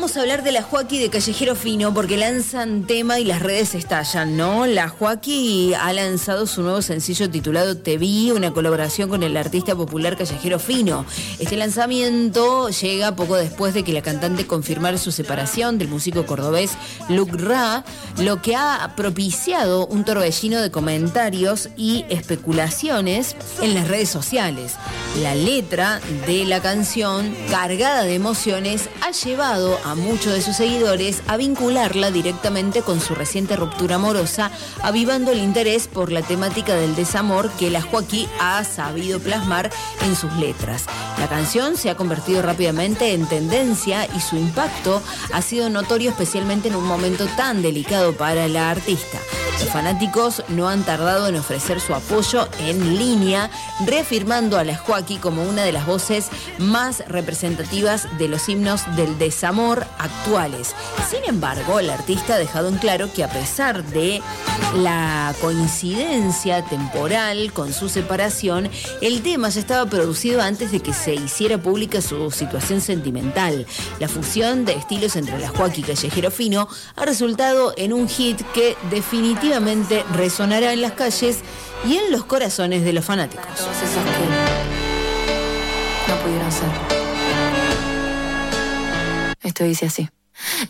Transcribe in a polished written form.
vamos a hablar de la Joaquí de Callejero Fino porque lanzan tema y las redes estallan, ¿no? La Joaquí ha lanzado su nuevo sencillo titulado Te Vi, una colaboración con el artista popular Callejero Fino. Este lanzamiento llega poco después de que la cantante confirmara su separación del músico cordobés Luc Ra, lo que ha propiciado un torbellino de comentarios y especulaciones en las redes sociales. La letra de la canción, cargada de emociones, ha llevado a muchos de sus seguidores a vincularla directamente con su reciente ruptura amorosa, avivando el interés por la temática del desamor que la Joaquí ha sabido plasmar en sus letras. La canción se ha convertido rápidamente en tendencia y su impacto ha sido notorio, especialmente en un momento tan delicado para la artista. Los fanáticos no han tardado en ofrecer su apoyo en línea, reafirmando a la Joaquí como una de las voces más representativas de los himnos del desamor actuales. Sin embargo, el artista ha dejado en claro que a pesar de la coincidencia temporal con su separación, el tema ya estaba producido antes de que se hiciera pública su situación sentimental. La fusión de estilos entre la Joaquí y Callejero Fino ha resultado en un hit que definitivamente resonará en las calles y en los corazones de los fanáticos. Todos esos que no pudieron ser. Esto dice así.